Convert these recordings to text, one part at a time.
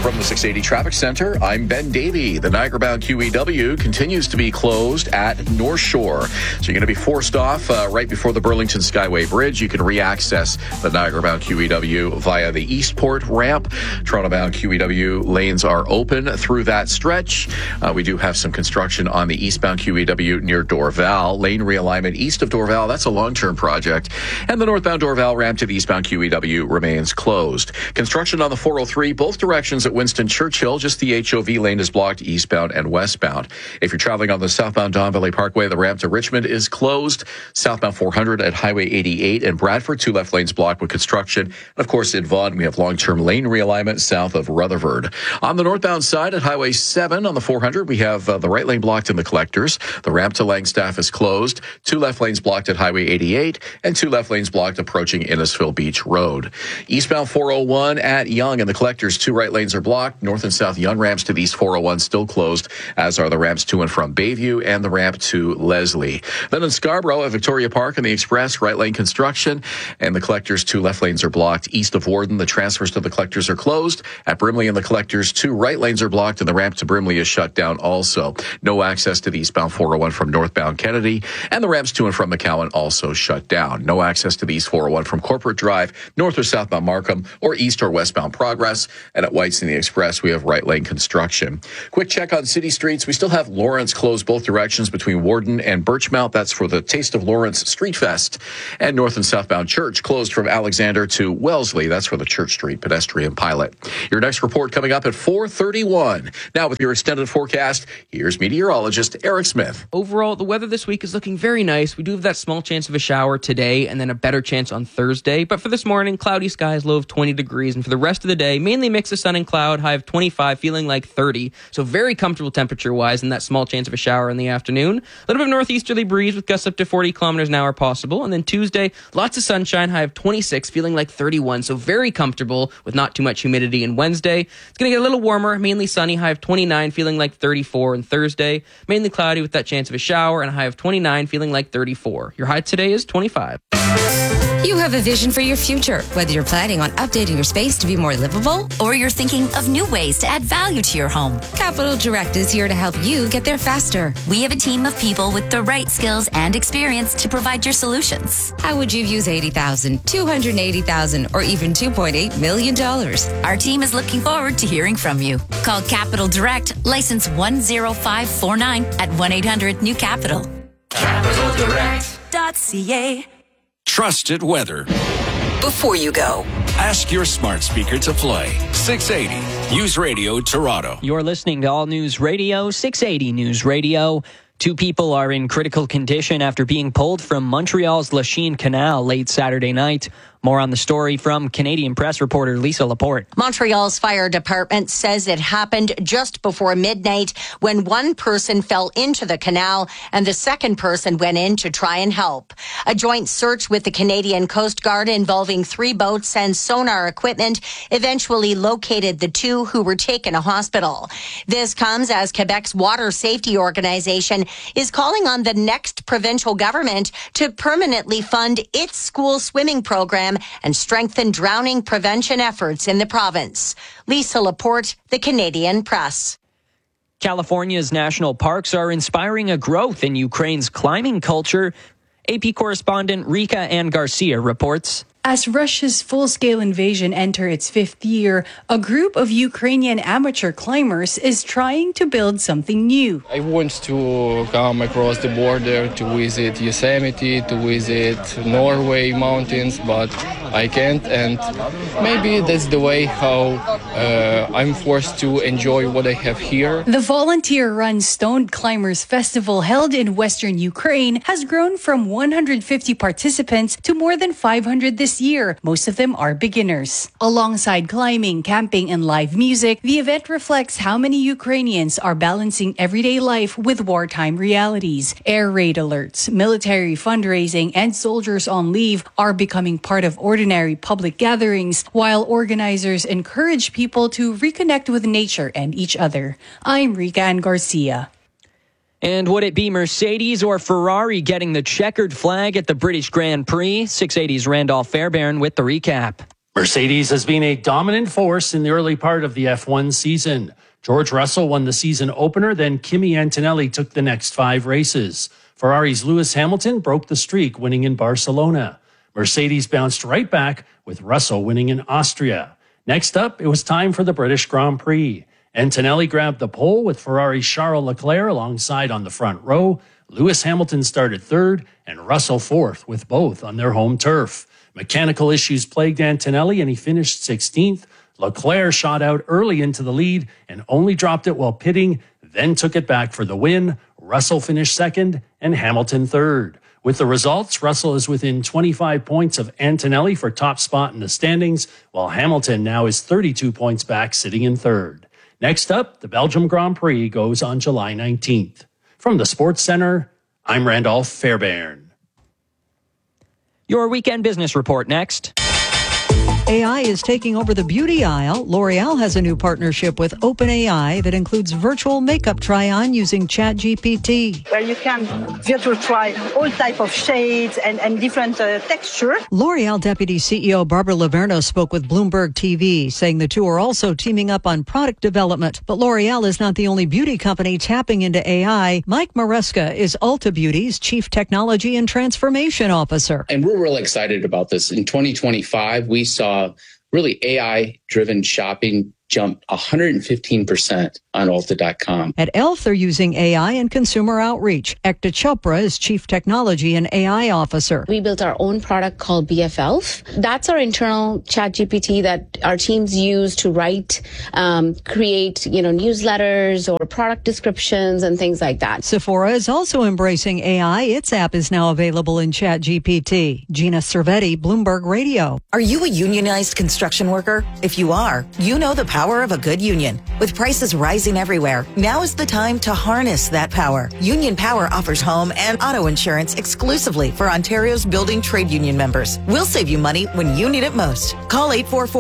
From the 680 Traffic Center, I'm Ben Davey. The Niagara-bound QEW continues to be closed at North Shore. So you're going to be forced off right before the Burlington Skyway Bridge. You can re-access the Niagara-bound QEW via the Eastport ramp. Toronto-bound QEW lanes are open through that stretch. We do have some construction on the eastbound QEW near Dorval. Lane realignment east of Dorval, that's a long-term project. And the northbound Dorval ramp to the eastbound QEW remains closed. Construction on the 403, both directions at Winston Churchill. Just the HOV lane is blocked eastbound and westbound. If you're traveling on the southbound Don Valley Parkway, the ramp to Richmond is closed. Southbound 400 at Highway 88 and Bradford, 2 left lanes blocked with construction. And of course, in Vaughan, we have long-term lane realignment south of Rutherford. On the northbound side at Highway 7 on the 400, we have the right lane blocked in the collectors. The ramp to Langstaff is closed. 2 left lanes blocked at Highway 88 and 2 left lanes blocked approaching Innisfil Beach Road. Eastbound 401 at Yonge and the collectors, 2 right lanes are blocked. North and south Yonge ramps to the East 401 still closed, as are the ramps to and from Bayview and the ramp to Leslie. Then in Scarborough at Victoria Park and the Express, right lane construction, and the collectors, 2 left lanes are blocked. East of Warden, the transfers to the collectors are closed. At Brimley and the collectors, 2 right lanes are blocked, and the ramp to Brimley is shut down also. No access to the eastbound 401 from northbound Kennedy, and the ramps to and from McCowan also shut down. No access to the East 401 from Corporate Drive, north or southbound Markham, or east or westbound Progress. And at Whites and the Express, we have right lane construction. Quick check on city streets. We still have Lawrence closed both directions between Warden and Birchmount. That's for the Taste of Lawrence Street Fest. And north and southbound Church closed from Alexander to Wellesley. That's for the Church Street pedestrian pilot. Your next report coming up at 4:31. Now with your extended forecast, here's meteorologist Eric Smith. Overall, the weather this week is looking very nice. We do have that small chance of a shower today and then a better chance on Thursday. But for this morning, cloudy skies, low of 20 degrees. And for the rest of the day, mainly mix of sun and cloud, high of 25, feeling like 30. So very comfortable temperature-wise and that small chance of a shower in the afternoon. A little bit of northeasterly breeze with gusts up to 40 kilometers an hour possible. And then Tuesday, lots of sunshine, high of 26, feeling like 31. So very comfortable with not too much humidity. And Wednesday, it's going to get a little warmer, mainly sunny, high of 29, feeling like 34. And Thursday, mainly cloudy with that chance of a shower and a high of 29, feeling like 34. Your high today is 25. You have a vision for your future, whether you're planning on updating your space to be more livable or you're thinking of new ways to add value to your home. Capital Direct is here to help you get there faster. We have a team of people with the right skills and experience to provide your solutions. How would you use $80,000, $280,000, or even $2.8 million? Our team is looking forward to hearing from you. Call Capital Direct, license 10549 at 1-800-NEW-CAPITAL. CapitalDirect.ca. Trusted weather. Before you go, ask your smart speaker to play 680 News Radio Toronto. You're listening to All News Radio, 680 News Radio. 2 people are in critical condition after being pulled from Montreal's Lachine Canal late Saturday night. More on the story from Canadian Press reporter Lisa Laporte. Montreal's fire department says it happened just before midnight when one person fell into the canal and the second person went in to try and help. A joint search with the Canadian Coast Guard involving 3 boats and sonar equipment eventually located the 2 who were taken to hospital. This comes as Quebec's water safety organization is calling on the next provincial government to permanently fund its school swimming program and strengthen drowning prevention efforts in the province. Lisa Laporte, the Canadian Press. California's national parks are inspiring a growth in Ukraine's climbing culture. AP correspondent Rika Ann Garcia reports. As Russia's full-scale invasion enters its 5th year, a group of Ukrainian amateur climbers is trying to build something new. I want to come across the border to visit Yosemite, to visit Norway mountains, but I can't, and maybe that's the way how I'm forced to enjoy what I have here. The volunteer-run Stoned Climbers Festival held in western Ukraine has grown from 150 participants to more than 500 this year. Most of them are beginners. Alongside climbing, camping, and live music, the event reflects how many Ukrainians are balancing everyday life with wartime realities. Air raid alerts, military fundraising, and soldiers on leave are becoming part of ordinary public gatherings, while organizers encourage people to reconnect with nature and each other. I'm Rika Ann Garcia. And would it be Mercedes or Ferrari getting the checkered flag at the British Grand Prix? 680's Randolph Fairbairn with the recap. Mercedes has been a dominant force in the early part of the F1 season. George Russell won the season opener, then Kimi Antonelli took the next 5 races. Ferrari's Lewis Hamilton broke the streak, winning in Barcelona. Mercedes bounced right back, with Russell winning in Austria. Next up, it was time for the British Grand Prix. Antonelli grabbed the pole with Ferrari's Charles Leclerc alongside on the front row. Lewis Hamilton started third, and Russell fourth, with both on their home turf. Mechanical issues plagued Antonelli, and he finished 16th. Leclerc shot out early into the lead and only dropped it while pitting, then took it back for the win. Russell finished second and Hamilton third. With the results, Russell is within 25 points of Antonelli for top spot in the standings, while Hamilton now is 32 points back, sitting in third. Next up, the Belgium Grand Prix goes on July 19th. From the Sports Center, I'm Randolph Fairbairn. Your weekend business report next. AI is taking over the beauty aisle. L'Oreal has a new partnership with OpenAI that includes virtual makeup try-on using ChatGPT. Where you can virtual try all type of shades and different texture. L'Oreal Deputy CEO Barbara Laverno spoke with Bloomberg TV, saying the two are also teaming up on product development. But L'Oreal is not the only beauty company tapping into AI. Mike Maresca is Ulta Beauty's Chief Technology and Transformation Officer. And we're really excited about this. In 2025, we saw really AI-driven shopping jump 115% on Ulta.com. At e.l.f., they're using AI in consumer outreach. Ekta Chopra is Chief Technology and AI Officer. We built our own product called BFElf. That's our internal ChatGPT that our teams use to write, create, newsletters or product descriptions and things like that. Sephora is also embracing AI. Its app is now available in ChatGPT. Gina Cervetti, Bloomberg Radio. Are you a unionized construction worker? If you are, you know the power of a good union. With prices rising everywhere, now is the time to harness that power. Union Power offers home and auto insurance exclusively for Ontario's building trade union members. We'll save you money when you need it most. Call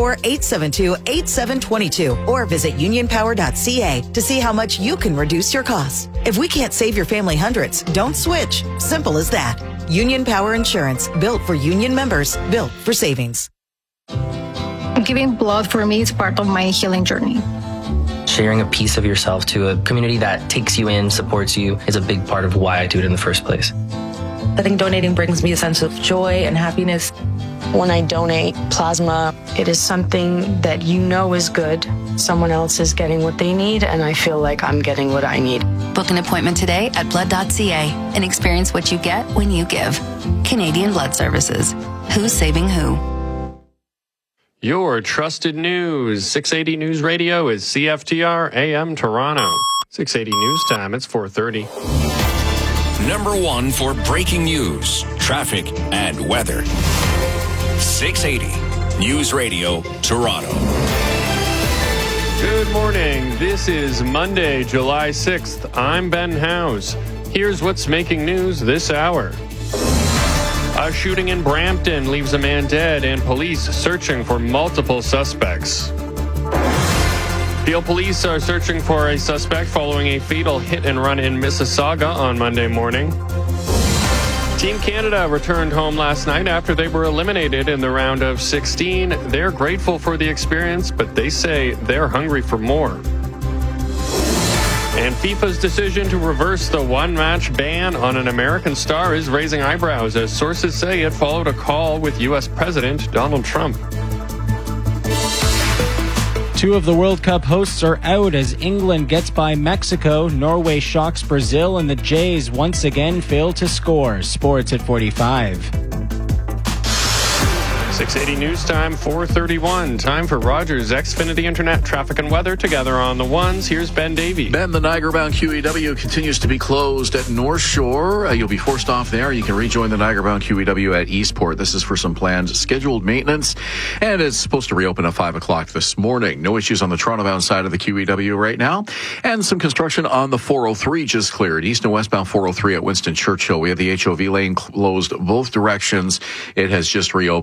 844-872-8722 or visit unionpower.ca to see how much you can reduce your costs. If we can't save your family hundreds, don't switch. Simple as that. Union Power Insurance, built for union members, built for savings. Giving blood for me is part of my healing journey. Sharing a piece of yourself to a community that takes you in, supports you, is a big part of why I do it in the first place. I think donating brings me a sense of joy and happiness. When I donate plasma, it is something that is good. Someone else is getting what they need, and I feel like I'm getting what I need. Book an appointment today at blood.ca and experience what you get when you give. Canadian Blood Services. Who's saving who? Your trusted news. 680 News Radio is CFTR AM Toronto. 680 News Time, it's 4:30. Number 1 for breaking news, traffic, and weather. 680 News Radio Toronto. Good morning. This is Monday, July 6th. I'm Ben Howes. Here's what's making news this hour. A shooting in Brampton leaves a man dead and police searching for multiple suspects. Peel police are searching for a suspect following a fatal hit and run in Mississauga on Monday morning. Team Canada returned home last night after they were eliminated in the round of 16. They're grateful for the experience, but they say they're hungry for more. And FIFA's decision to reverse the one-match ban on an American star is raising eyebrows as sources say it followed a call with U.S. President Donald Trump. Two of the World Cup hosts are out as England gets by Mexico, Norway shocks Brazil, and the Jays once again fail to score. Sports at 45. 680 News Time, 4:31. Time for Rogers Xfinity Internet traffic and weather together on the ones. Here's Ben Davey. Ben, the Niagara-bound QEW continues to be closed at North Shore. You'll be forced off there. You can rejoin the Niagara-bound QEW at Eastport. This is for some planned scheduled maintenance, and it's supposed to reopen at 5 o'clock this morning. No issues on the Toronto-bound side of the QEW right now, and some construction on the 403 just cleared. East and westbound 403 at Winston Churchill. We have the HOV lane closed both directions. It has just reopened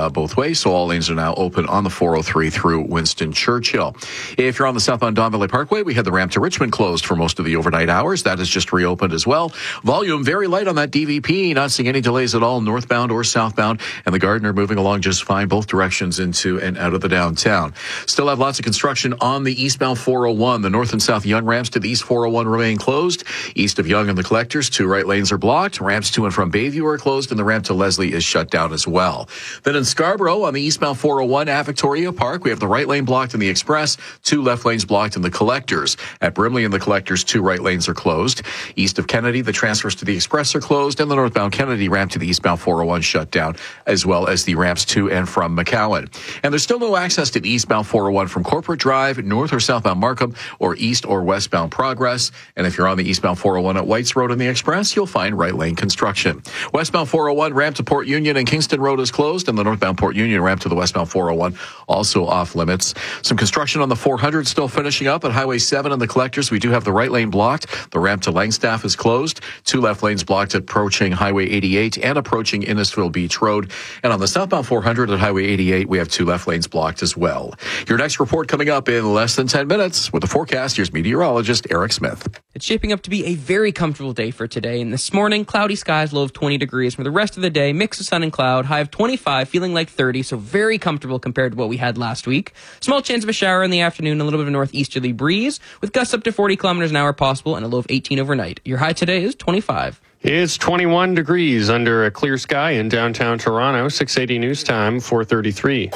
both ways, so all lanes are now open on the 403 through Winston Churchill. If you're on the southbound Don Valley Parkway, we had the ramp to Richmond closed for most of the overnight hours. That has just reopened as well. Volume very light on that DVP, not seeing any delays at all, northbound or southbound, and the Gardiner moving along just fine, both directions into and out of the downtown. Still have lots of construction on the eastbound 401. The north and south Yonge ramps to the east 401 remain closed. East of Yonge and the Collectors, 2 right lanes are blocked. Ramps to and from Bayview are closed, and the ramp to Leslie is shut down as well. Then in Scarborough, on the eastbound 401 at Victoria Park, we have the right lane blocked in the Express, 2 left lanes blocked in the Collectors. At Brimley and the Collectors, 2 right lanes are closed. East of Kennedy, the transfers to the Express are closed, and the northbound Kennedy ramp to the eastbound 401 shut down, as well as the ramps to and from McCowan. And there's still no access to the eastbound 401 from Corporate Drive, north or southbound Markham, or east or westbound Progress. And if you're on the eastbound 401 at Whites Road and the Express, you'll find right lane construction. Westbound 401 ramp to Port Union and Kingston Road is closed, and the northbound Port Union ramp to the westbound 401 also off limits. Some construction on the 400 still finishing up at Highway 7 and the Collectors. We do have the right lane blocked. The ramp to Langstaff is closed. 2 left lanes blocked approaching Highway 88 and approaching Innisfil Beach Road. And on the southbound 400 at Highway 88, we have 2 left lanes blocked as well. Your next report coming up in less than 10 minutes. With the forecast, here's meteorologist Eric Smith. It's shaping up to be a very comfortable day for today. And this morning, cloudy skies, low of 20 degrees. For the rest of the day, mix of sun and cloud, high of 25, feeling like 30, so very comfortable compared to what we had last week. Small chance of a shower in the afternoon, a little bit of a northeasterly breeze, with gusts up to 40 kilometers an hour possible, and a low of 18 overnight. Your high today is 25. It's 21 degrees under a clear sky in downtown Toronto. 680 News Time, 4:33.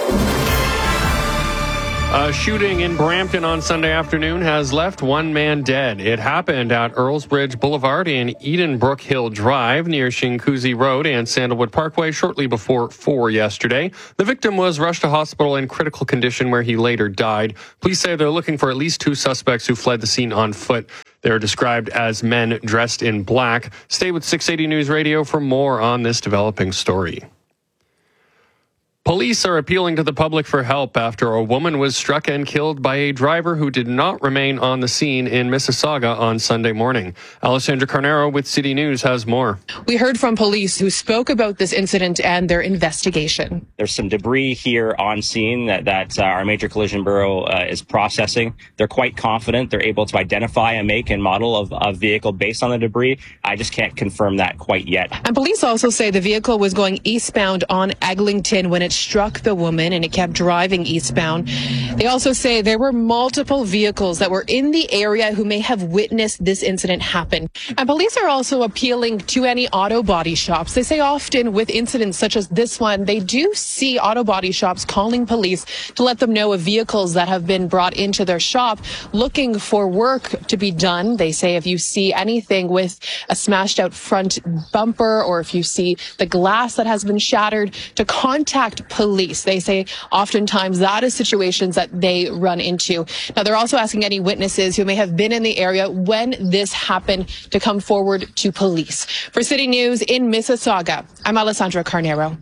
A shooting in Brampton on Sunday afternoon has left 1 man dead. It happened at Earlsbridge Boulevard and Edenbrook Hill Drive near Shinkuzi Road and Sandalwood Parkway shortly before 4 yesterday. The victim was rushed to hospital in critical condition where he later died. Police say they're looking for at least 2 suspects who fled the scene on foot. They're described as men dressed in black. Stay with 680 News Radio for more on this developing story. Police are appealing to the public for help after a woman was struck and killed by a driver who did not remain on the scene in Mississauga on Sunday morning. Alessandra Carnero with City News has more. We heard from police who spoke about this incident and their investigation. There's some debris here on scene that our Major Collision Bureau is processing. They're quite confident they're able to identify a make and model of a vehicle based on the debris. I just can't confirm that quite yet. And police also say the vehicle was going eastbound on Eglinton when it struck the woman and it kept driving eastbound. They also say there were multiple vehicles that were in the area who may have witnessed this incident happen. And police are also appealing to any auto body shops. They say often with incidents such as this one, they do see auto body shops calling police to let them know of vehicles that have been brought into their shop looking for work to be done. They say if you see anything with a smashed out front bumper or if you see the glass that has been shattered, to contact police. They say oftentimes that is situations that they run into. Now, they're also asking any witnesses who may have been in the area when this happened to come forward to police. For City News in Mississauga, I'm Alessandra Carnero.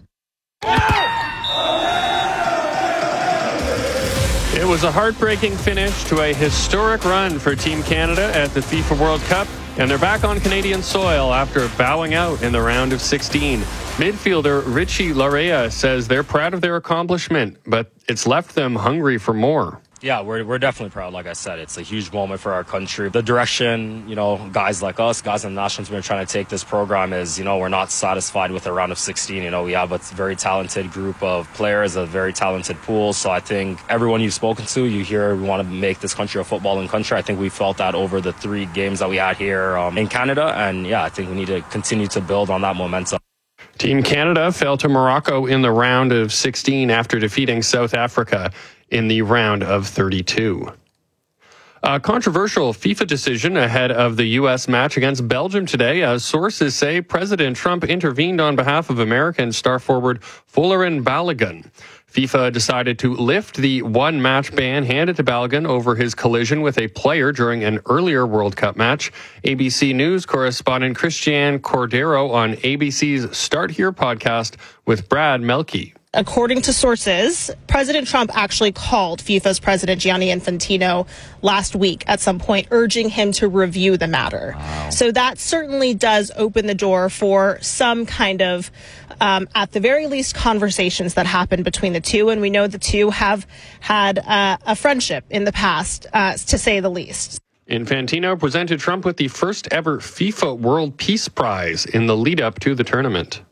It was a heartbreaking finish to a historic run for Team Canada at the FIFA World Cup, and they're back on Canadian soil after bowing out in the round of 16. Midfielder Richie Larea says they're proud of their accomplishment, but it's left them hungry for more. Yeah, we're definitely proud. Like I said, it's a huge moment for our country. The direction, guys like us, guys in the national team are trying to take this program is, we're not satisfied with a round of 16. We have a very talented group of players, a very talented pool. So I think everyone you've spoken to, you hear we want to make this country a footballing country. I think we felt that over the 3 games that we had here in Canada. And yeah, I think we need to continue to build on that momentum. Team Canada fell to Morocco in the round of 16 after defeating South Africa in the round of 32. A controversial FIFA decision ahead of the U.S. match against Belgium today, as sources say President Trump intervened on behalf of American star forward Folarin Balogun. FIFA decided to lift the one-match ban handed to Balogun over his collision with a player during an earlier World Cup match. ABC News correspondent Christiane Cordero on ABC's Start Here podcast with Brad Melke. According to sources, President Trump actually called FIFA's president Gianni Infantino last week at some point, urging him to review the matter. Wow. So that certainly does open the door for some kind of, at the very least, conversations that happen between the two. And we know the two have had a friendship in the past, to say the least. Infantino presented Trump with the first ever FIFA World Peace Prize in the lead up to the tournament.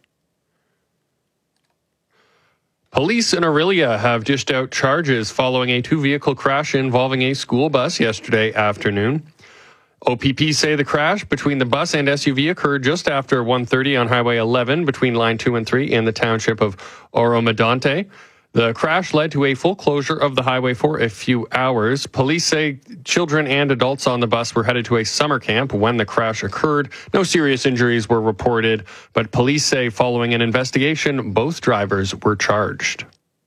Police in Orillia have dished out charges following a two-vehicle crash involving a school bus yesterday afternoon. OPP say the crash between the bus and SUV occurred just after 1:30 on Highway 11 between Line 2 and 3 in the township of Oro-Medonte. The crash led to a full closure of the highway for a few hours. Police say children and adults on the bus were headed to a summer camp when the crash occurred. No serious injuries were reported, but police say following an investigation, both drivers were charged.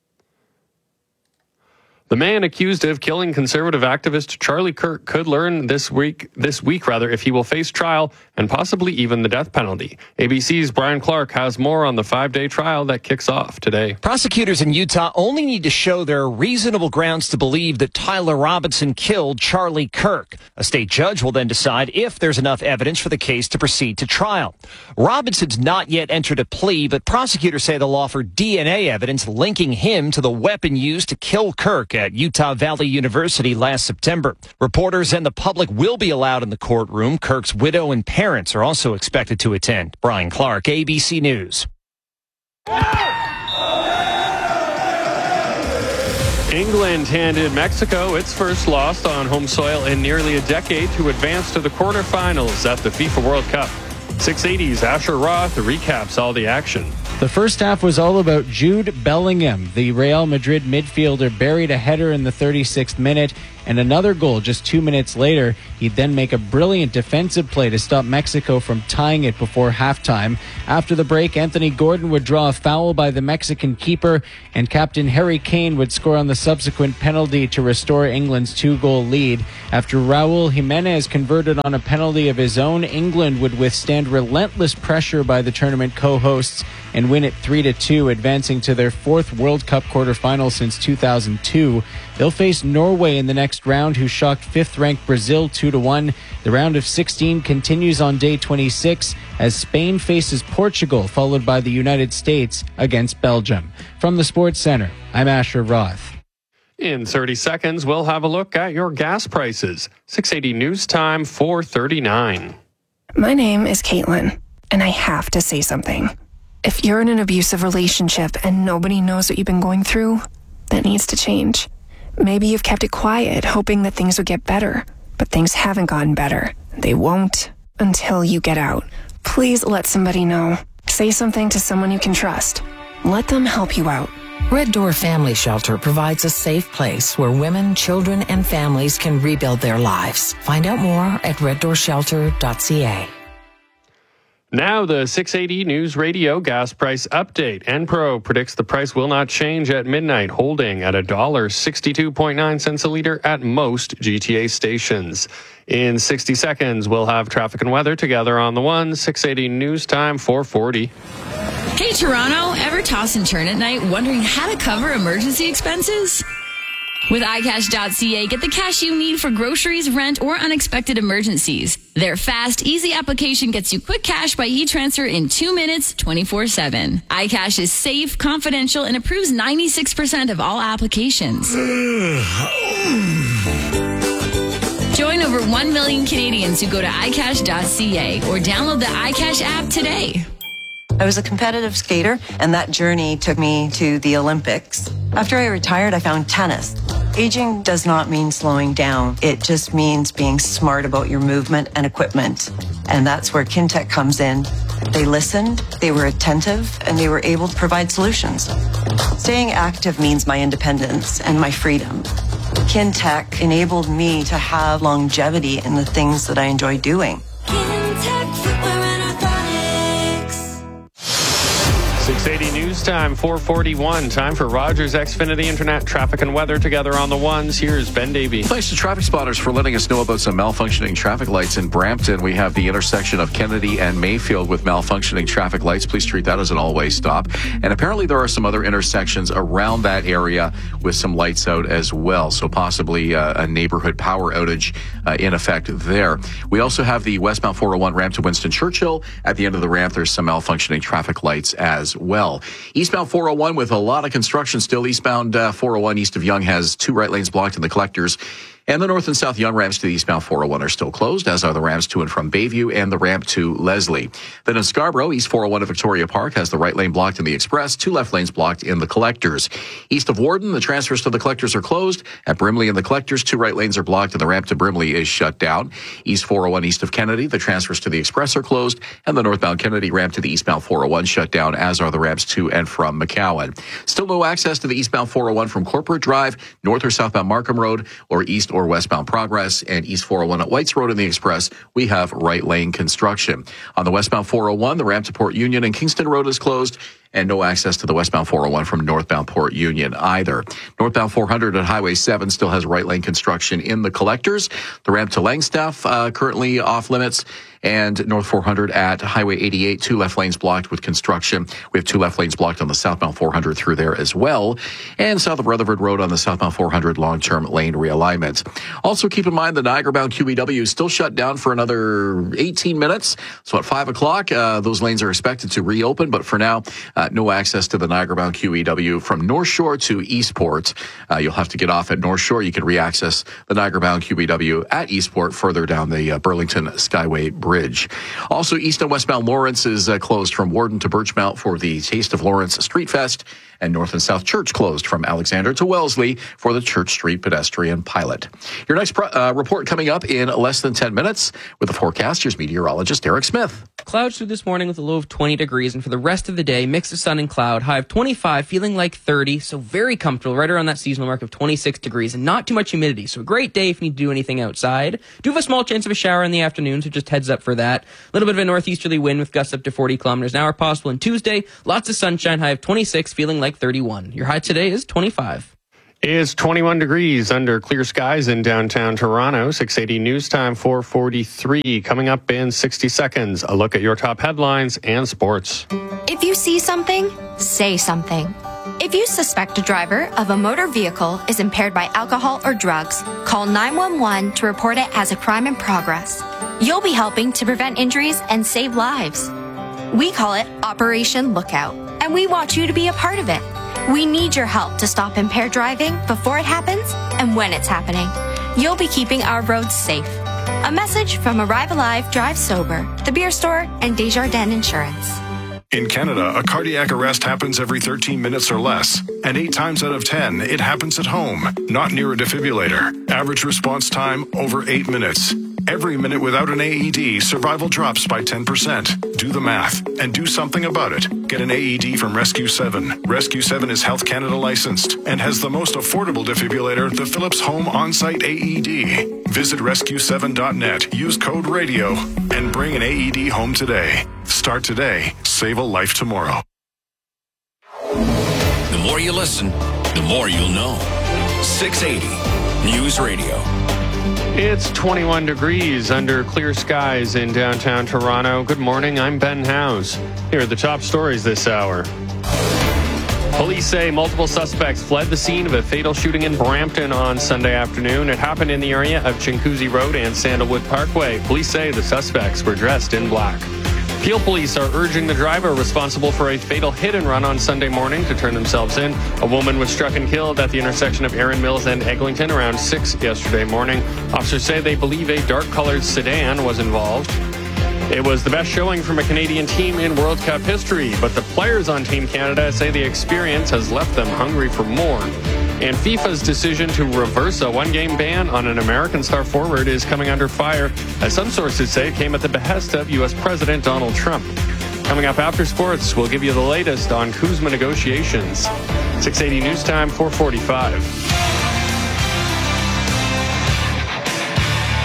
The man accused of killing conservative activist Charlie Kirk could learn this week if he will face trial and possibly even the death penalty. ABC's Brian Clark has more on the 5-day trial that kicks off today. Prosecutors in Utah only need to show there are reasonable grounds to believe that Tyler Robinson killed Charlie Kirk. A state judge will then decide if there's enough evidence for the case to proceed to trial. Robinson's not yet entered a plea, but prosecutors say they'll offer DNA evidence linking him to the weapon used to kill Kirk at Utah Valley University last September. Reporters and the public will be allowed in the courtroom. Kirk's widow and parents are also expected to attend. Brian Clark, ABC News. England handed Mexico its first loss on home soil in nearly a decade to advance to the quarterfinals at the FIFA World Cup. 680's Asher Roth recaps all the action. The first half was all about Jude Bellingham. The Real Madrid midfielder buried a header in the 36th minute and another goal just 2 minutes later. He'd then make a brilliant defensive play to stop Mexico from tying it before halftime. After the break, Anthony Gordon would draw a foul by the Mexican keeper, and captain Harry Kane would score on the subsequent penalty to restore England's 2-goal lead. After Raul Jimenez converted on a penalty of his own, England would withstand relentless pressure by the tournament co-hosts and win it 3-2, advancing to their fourth World Cup quarterfinal since 2002. They'll face Norway in the next round, who shocked fifth-ranked Brazil 2-1. The round of 16 continues on day 26 as Spain faces Portugal, followed by the United States against Belgium. From the Sports Center, I'm Asher Roth. In 30 seconds, we'll have a look at your gas prices. 680 News Time, 4:39. My name is Caitlin, and I have to say something. If you're in an abusive relationship and nobody knows what you've been going through, that needs to change. Maybe you've kept it quiet, hoping that things would get better, but things haven't gotten better. They won't until you get out. Please let somebody know. Say something to someone you can trust. Let them help you out. Red Door Family Shelter provides a safe place where women, children, and families can rebuild their lives. Find out more at reddoorshelter.ca. Now the 680 News Radio gas price update. Enpro predicts the price will not change at midnight, holding at $1.62.9 a liter at most GTA stations. In 60 seconds, we'll have traffic and weather together on the one. 680 News Time, 440. Hey, Toronto, ever toss and turn at night wondering how to cover emergency expenses? With iCash.ca, get the cash you need for groceries, rent, or unexpected emergencies. Their fast, easy application gets you quick cash by e-transfer in 2 minutes, 24/7. iCash is safe, confidential, and approves 96% of all applications. Join over 1 million Canadians who go to iCash.ca or download the iCash app today. I was a competitive skater, and that journey took me to the Olympics. After I retired, I found tennis. Aging does not mean slowing down. It just means being smart about your movement and equipment. And that's where Kintec comes in. They listened, they were attentive, and they were able to provide solutions. Staying active means my independence and my freedom. Kintec enabled me to have longevity in the things that I enjoy doing. 680 680 News Time, 441. Time for Rogers Xfinity Internet traffic and weather together on the ones. Here's Ben Davey. Thanks to Traffic Spotters for letting us know about some malfunctioning traffic lights in Brampton. We have the intersection of Kennedy and Mayfield with malfunctioning traffic lights. Please treat that as an all-way stop. And apparently there are some other intersections around that area with some lights out as well. So possibly a neighborhood power outage in effect there. We also have the westbound 401 ramp to Winston Churchill. At the end of the ramp, there's some malfunctioning traffic lights as well. Eastbound 401 with a lot of construction still. Eastbound 401 east of Yonge has 2 right lanes blocked in the collectors. And the north and south Yonge ramps to the eastbound 401 are still closed, as are the ramps to and from Bayview and the ramp to Leslie. Then in Scarborough, East 401 at Victoria Park has the right lane blocked in the express, 2 left lanes blocked in the collectors. East of Warden, the transfers to the collectors are closed. At Brimley and the collectors, 2 right lanes are blocked and the ramp to Brimley is shut down. East 401 east of Kennedy, the transfers to the express are closed, and the northbound Kennedy ramp to the eastbound 401 shut down, as are the ramps to and from McCowan. Still no access to the eastbound 401 from Corporate Drive, north or southbound Markham Road, or east or westbound Progress, and East 401 at Whites Road in the Express, we have right lane construction. On the westbound 401, the ramp to Port Union and Kingston Road is closed, and no access to the westbound 401 from northbound Port Union either. Northbound 400 at Highway 7 still has right lane construction in the collectors. The ramp to Langstaff currently off limits, and North 400 at Highway 88, 2 left lanes blocked with construction. We have 2 left lanes blocked on the southbound 400 through there as well, and south of Rutherford Road on the southbound 400 long-term lane realignment. Also keep in mind the Niagara-bound QEW is still shut down for another 18 minutes. So at 5 o'clock, those lanes are expected to reopen, but for now, no access to the Niagara-bound QEW from North Shore to Eastport. You'll have to get off at North Shore. You can re-access the Niagara-bound QEW at Eastport further down the Burlington Skyway Bridge. Also, east and westbound Lawrence is closed from Warden to Birchmount for the Taste of Lawrence Street Fest, and North and South Church closed from Alexander to Wellesley for the Church Street pedestrian pilot. Your next report coming up in less than 10 minutes with the forecast. Here's meteorologist Eric Smith. Clouds through this morning with a low of 20 degrees, and for the rest of the day, mix of sun and cloud, high of 25, feeling like 30, so very comfortable, right around that seasonal mark of 26 degrees, and not too much humidity, so a great day if you need to do anything outside. Do have a small chance of a shower in the afternoon, so just heads up for that. A little bit of a northeasterly wind with gusts up to 40 kilometers an hour possible. And Tuesday, lots of sunshine, high of 26, feeling like 31. Your high today is 25. Is 21 degrees under clear skies in downtown Toronto. 680 News Time, 4:43. Coming up in 60 seconds, a look at your top headlines and sports. If you see something, say something. If you suspect a driver of a motor vehicle is impaired by alcohol or drugs, call 911 to report it as a crime in progress. You'll be helping to prevent injuries and save lives. We call it Operation Lookout, and we want you to be a part of it. We need your help to stop impaired driving before it happens and when it's happening. You'll be keeping our roads safe. A message from Arrive Alive, Drive Sober, The Beer Store, and Desjardins Insurance. In Canada, a cardiac arrest happens every 13 minutes or less, and 8 times out of 10, it happens at home, not near a defibrillator. Average response time, over 8 minutes. Every minute without an AED, survival drops by 10%. Do the math and do something about it. Get an AED from Rescue 7. Rescue 7 is Health Canada licensed and has the most affordable defibrillator, the Philips Home On-Site AED. Visit rescue7.net, use code RADIO, and bring an AED home today. Start today. Save a life tomorrow. The more you listen, the more you'll know. 680 News Radio. It's 21 degrees under clear skies in downtown Toronto. Good morning, I'm Ben Howes. Here are the top stories this hour. Police say multiple suspects fled the scene of a fatal shooting in Brampton on Sunday afternoon. It happened in the area of Chinguacousy Road and Sandalwood Parkway. Police say the suspects were dressed in black. Peel police are urging the driver responsible for a fatal hit-and-run on Sunday morning to turn themselves in. A woman was struck and killed at the intersection of Erin Mills and Eglinton around 6 yesterday morning. Officers say they believe a dark-colored sedan was involved. It was the best showing from a Canadian team in World Cup history, but the players on Team Canada say the experience has left them hungry for more. And FIFA's decision to reverse a one-game ban on an American star forward is coming under fire, as some sources say it came at the behest of U.S. President Donald Trump. Coming up after sports, we'll give you the latest on Kuzma negotiations. 680 News Time, 4:45.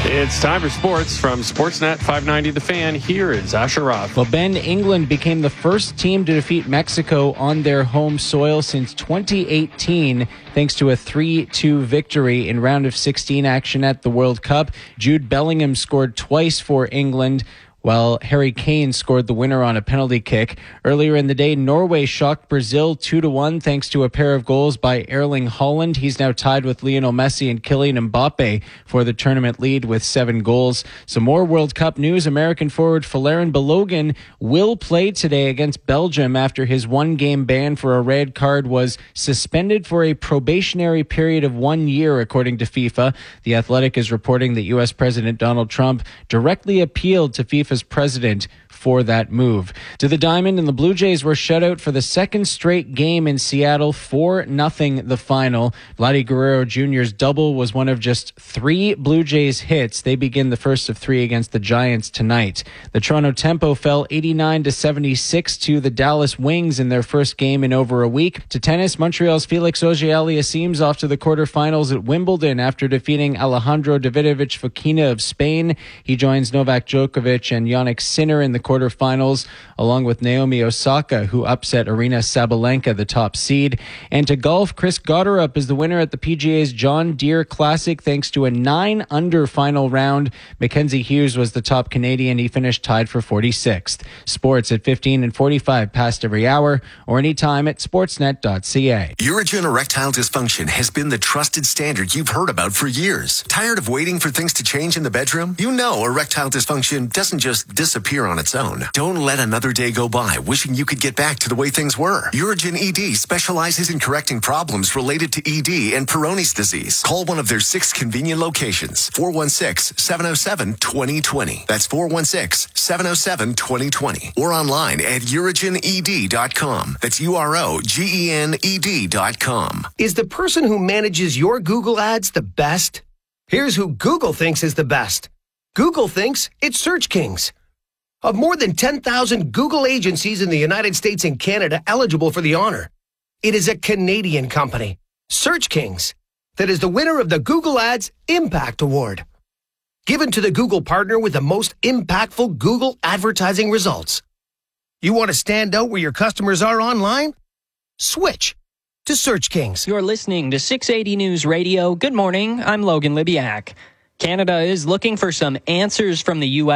It's time for sports from Sportsnet 590 The Fan. Here is Asher Roth. Well, Ben, England became the first team to defeat Mexico on their home soil since 2018, thanks to a 3-2 victory in round of 16 action at the World Cup. Jude Bellingham scored twice for England, while Harry Kane scored the winner on a penalty kick. Earlier in the day, Norway shocked Brazil 2-1 thanks to a pair of goals by Erling Haaland. He's now tied with Lionel Messi and Kylian Mbappe for the tournament lead with 7 goals. Some more World Cup news. American forward Folarin Balogun will play today against Belgium after his 1-game ban for a red card was suspended for a probationary period of 1 year, according to FIFA. The Athletic is reporting that U.S. President Donald Trump directly appealed to FIFA's president for that move. To the diamond, and the Blue Jays were shut out for the second straight game in Seattle, 4-0 the final. Vladdy Guerrero Jr.'s double was one of just 3 Blue Jays hits. They begin the first of 3 against the Giants tonight. The Toronto Tempo fell 89-76 to the Dallas Wings in their first game in over a week. To tennis, Montreal's Felix Auger-Aliassime's off to the quarterfinals at Wimbledon after defeating Alejandro Davidovich Fokina of Spain. He joins Novak Djokovic and Jannik Sinner in the quarterfinals, along with Naomi Osaka, who upset Arina Sabalenka, the top seed. And to golf, Chris Gotterup is the winner at the PGA's John Deere Classic thanks to a 9-under final round. Mackenzie Hughes was the top Canadian. He finished tied for 46th. Sports at 15 and 45 past every hour, or anytime at sportsnet.ca. Urigen erectile dysfunction has been the trusted standard you've heard about for years. Tired of waiting for things to change in the bedroom? You know erectile dysfunction doesn't just disappear on its own. Don't let another day go by wishing you could get back to the way things were. Urigen ED specializes in correcting problems related to ED and Peyronie's disease. Call one of their 6 convenient locations. 416-707-2020. That's 416-707-2020. Or online at urigened.com. That's UROGENED.com. Is the person who manages your Google ads the best? Here's who Google thinks is the best. Google thinks it's Search Kings. Of more than 10,000 Google agencies in the United States and Canada eligible for the honor, it is a Canadian company, Search Kings, that is the winner of the Google Ads Impact Award, given to the Google partner with the most impactful Google advertising results. You want to stand out where your customers are online? Switch to Search Kings. You're listening to 680 News Radio. Good morning. I'm Logan Libyak. Canada is looking for some answers from the U.S.